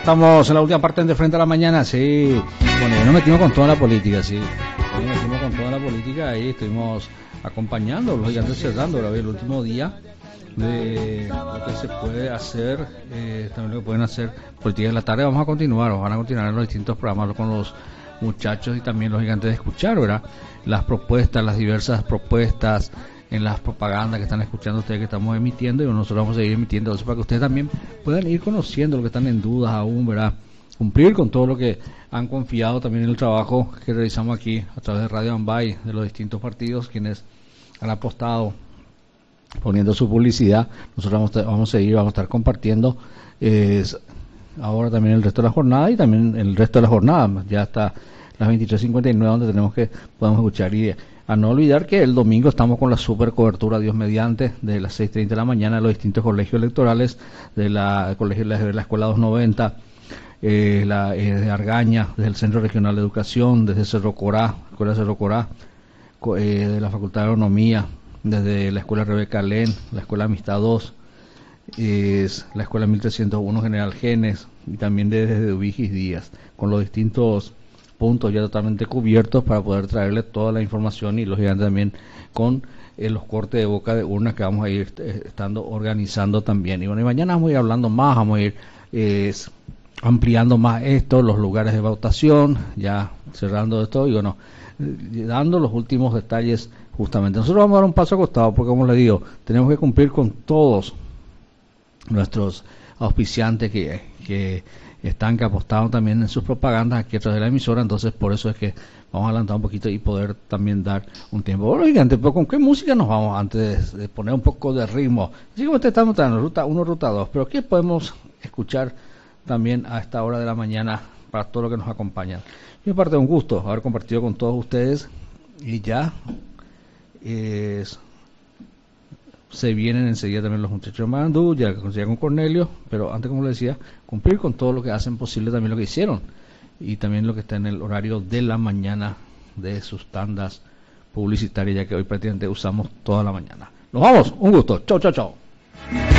estamos en la última parte de Frente a la Mañana, sí. Bueno, nos metimos con toda la política, sí. Nos metimos con toda la política, ahí estuvimos acompañando, los gigantes cerrando el último día de lo que se puede hacer, también lo que pueden hacer política de la tarde. Van a continuar en los distintos programas con los muchachos y también los gigantes de escuchar, ¿verdad? Las propuestas, las diversas propuestas en las propagandas que están escuchando ustedes, que estamos emitiendo, y nosotros vamos a seguir emitiendo eso para que ustedes también puedan ir conociendo lo que están en dudas aún, ¿verdad? Cumplir con todo lo que han confiado también en el trabajo que realizamos aquí a través de Radio Ambay, de los distintos partidos, quienes han apostado poniendo su publicidad. Nosotros vamos a estar compartiendo ahora también el resto de la jornada, y también el resto de la jornada, ya hasta las 23:59, donde podemos escuchar. Y a no olvidar que el domingo estamos con la super cobertura, Dios mediante, de las 6:30 de la mañana, de los distintos colegios electorales, de la Escuela 290, de Argaña, desde el Centro Regional de Educación, desde Cerro Corá, Escuela Cerro Corá, de la Facultad de Agronomía, desde la Escuela Rebeca Len, la Escuela Amistad 2, la Escuela 1301 General Genes, y también desde Ubigis Díaz, con los distintos puntos ya totalmente cubiertos para poder traerle toda la información, y los gigantes también con los cortes de boca de urnas que vamos a ir estando organizando también. Y bueno, y mañana vamos a ir hablando más, vamos a ir ampliando más esto, los lugares de votación, ya cerrando esto, y bueno, dando los últimos detalles justamente. Nosotros vamos a dar un paso acostado porque, como les digo, tenemos que cumplir con todos nuestros auspiciantes que están, que apostaron también en sus propagandas aquí a través de la emisora. Entonces por eso es que vamos a adelantar un poquito y poder también dar un tiempo. Bueno, gigante, pero ¿con qué música nos vamos antes de poner un poco de ritmo? Así como usted está mostrando ruta 1, ruta 2, pero ¿qué podemos escuchar también a esta hora de la mañana para todo lo que nos acompaña? Y aparte, un gusto haber compartido con todos ustedes, y ya se vienen enseguida también los muchachos de Mandú, ya que consiguen con Cornelio, pero antes, como les decía, cumplir con todo lo que hacen posible, también lo que hicieron, y también lo que está en el horario de la mañana de sus tandas publicitarias, ya que hoy prácticamente usamos toda la mañana. Nos vamos, un gusto, chao, chao, chao.